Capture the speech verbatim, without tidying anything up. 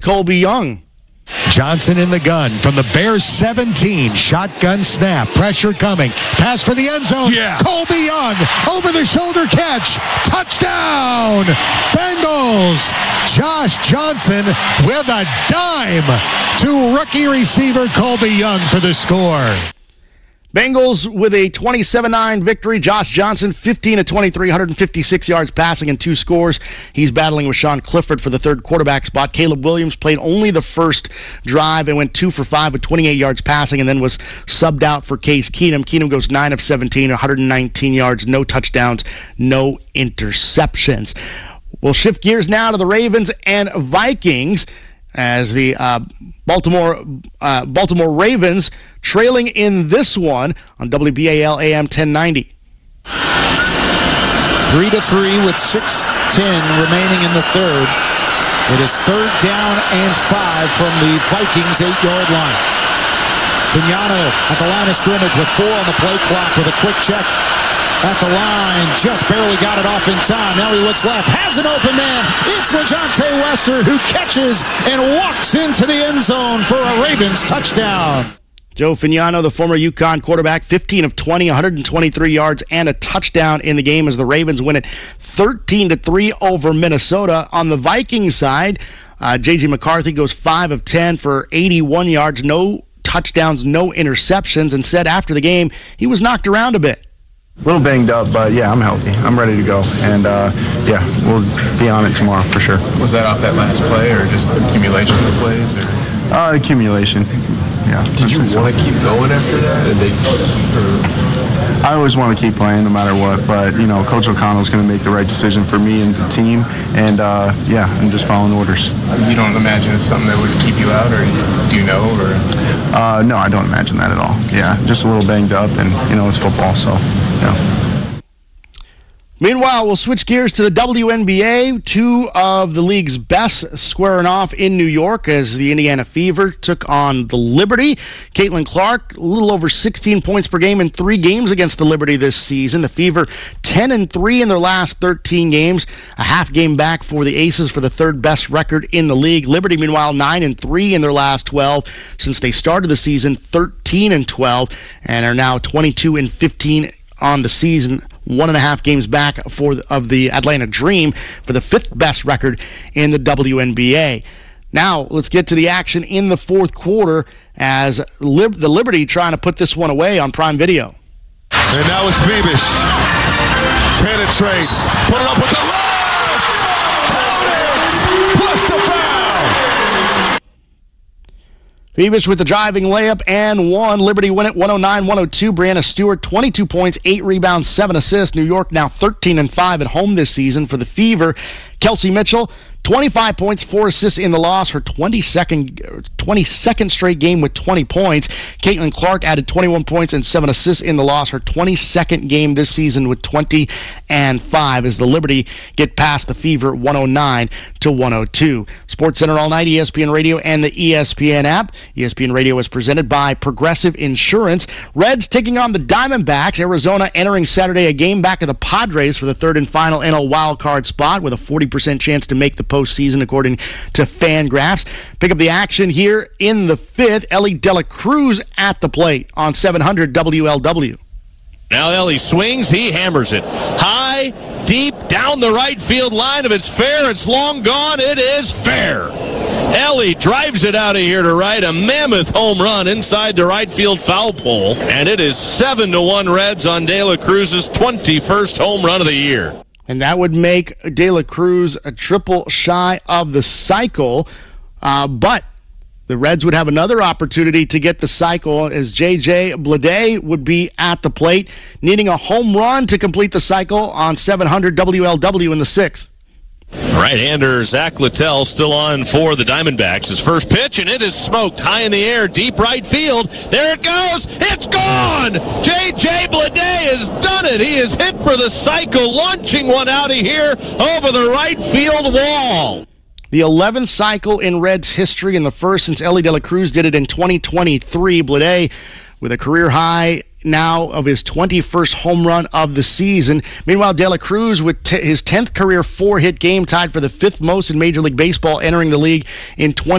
Colby Young. Johnson in the gun from the Bears seventeen. Shotgun snap. Pressure coming. Pass for the end zone. Yeah. Colby Young. Over the shoulder catch. Touchdown. Bengals. Josh Johnson with a dime to rookie receiver Colby Young for the score. Bengals with a twenty-seven nine victory. Josh Johnson, fifteen of twenty-three, one hundred fifty-six yards passing and two scores. He's battling with Sean Clifford for the third quarterback spot. Caleb Williams played only the first drive and went two for five with twenty-eight yards passing and then was subbed out for Case Keenum. Keenum goes nine of seventeen, one hundred nineteen yards, no touchdowns, no interceptions. We'll shift gears now to the Ravens and Vikings as the uh, Baltimore uh, Baltimore Ravens trailing in this one on W B A L A M ten ninety. Three to three with six ten remaining in the third. It is third down and five from the Vikings eight-yard line. Vignano at the line of scrimmage with four on the play clock with a quick check. At the line, just barely got it off in time. Now he looks left, has an open man. It's LeJontay Wester who catches and walks into the end zone for a Ravens touchdown. Joe Fignano, the former UConn quarterback, fifteen of twenty, one hundred twenty-three yards and a touchdown in the game as the Ravens win it thirteen to three over Minnesota. On the Vikings side, uh, J J McCarthy goes five of ten for eighty-one yards, no touchdowns, no interceptions, and said after the game he was knocked around a bit. A little banged up, but yeah, I'm healthy. I'm ready to go. And uh, yeah, we'll be on it tomorrow for sure. Was that off that last play or just the accumulation of the plays? Or? Uh, accumulation. Yeah. Did you want to keep going after that? Did they, or? I always want to keep playing no matter what, but you know, Coach O'Connell's going to make the right decision for me and the team. And uh, yeah, I'm just following orders. You don't imagine it's something that would keep you out, or do you know? Or uh, no, I don't imagine that at all. Yeah, just a little banged up, and you know, it's football, so. Yeah. Meanwhile, we'll switch gears to the W N B A. Two of the league's best squaring off in New York as the Indiana Fever took on the Liberty. Caitlin Clark, a little over sixteen points per game in three games against the Liberty this season. The Fever ten and three in their last thirteen games, a half game back for the Aces for the third best record in the league. Liberty, meanwhile, nine and three in their last twelve since they started the season, thirteen and twelve, and are now twenty-two and fifteen on the season, one and a half games back for the, of the Atlanta Dream for the fifth best record in the W N B A. Now, let's get to the action in the fourth quarter as Lib- the Liberty trying to put this one away on Prime Video. And now it's Bebish. Penetrates. Put it up with the left! Count it! Plus the foul! Bebish with the driving layup and one. Liberty win it one oh nine one oh two. Brianna Stewart, twenty-two points, eight rebounds, seven assists. New York now thirteen and five at home this season for the Fever. Kelsey Mitchell, twenty-five points, four assists in the loss. Her twenty-second, twenty-second straight game with twenty points. Caitlin Clark added twenty-one points and seven assists in the loss. Her twenty-second game this season with twenty and five as the Liberty get past the Fever one oh nine to one oh two. SportsCenter all night, E S P N Radio and the E S P N app. E S P N Radio is presented by Progressive Insurance. Reds taking on the Diamondbacks. Arizona entering Saturday a game back of the Padres for the third and final N L wildcard spot with a forty percent chance to make the postseason according to Fangraphs. Pick up the action here in the fifth. Ellie Dela Cruz at the plate on seven hundred W L W. Now Ellie swings, he hammers it. High, deep, down the right field line. If it's fair, it's long gone. It is fair. Ellie drives it out of here to right. A mammoth home run inside the right field foul pole. And it is seven to one Reds on De La Cruz's twenty-first home run of the year. And that would make De La Cruz a triple shy of the cycle. Uh, but the Reds would have another opportunity to get the cycle as J J Bleday would be at the plate, needing a home run to complete the cycle on seven hundred W L W in the sixth. Right-hander Zach Littell still on for the Diamondbacks. His first pitch, and it is smoked high in the air, deep right field. There it goes. It's gone. J J Bleday has done it. He is hit for the cycle, launching one out of here over the right field wall. The eleventh cycle in Reds history and the first since Ellie De La Cruz did it in twenty twenty-three. Bleday with a career high now of his twenty-first home run of the season. Meanwhile, De La Cruz with t- his tenth career four-hit game tied for the fifth most in Major League Baseball entering the league in twenty